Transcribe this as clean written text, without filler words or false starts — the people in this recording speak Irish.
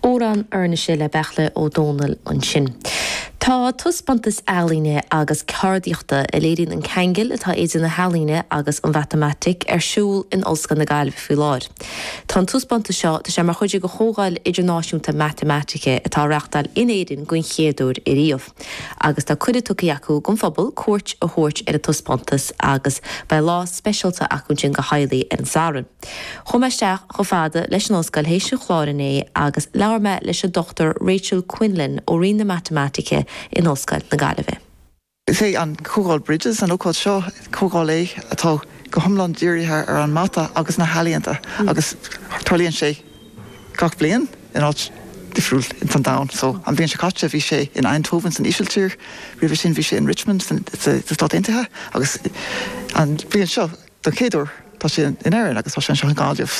Córan arna sé le bechla ó Dónal an sin. Tá tuspantas ealaíne agus cardíochta a léiríonn an cheangail atá éidir na healaíne agus an matematic siúl in Olscan na Gaillimh fiú láir. Tá an tuspanta seo tá sé mar chuide go chógáil idirnáisiúnta matematice atá reachtail inéidirn gún chéadúr i riamh. Agus tá cuide tucha acu gon phobal cuairt a thuirt ar a tuspantas agus ba lá speisialta acu sin go hailigh an saran. Chomaisteach go fada leis an Olscail hééis chláirné agus leabharrma leis a Dr. Rachel Quinlan ó rion na matematice in Olscail na Gaillimh. Sé an Cúgáil Bridges an ócáil seo Cúgáil é atá go thomlan díirithe ar an mata agus na healaíonta agus tarlíonn sé gach bliain in áit difriúil in san down. So an bhíonn se caite bhí sé in Eindhoven san Isiltír, riomh sin bhí sé in Richmond san Stát Aontaithe agus an bhíonn seo don chéadúr tá sé in Éireann agus tá sé an Gaillimh.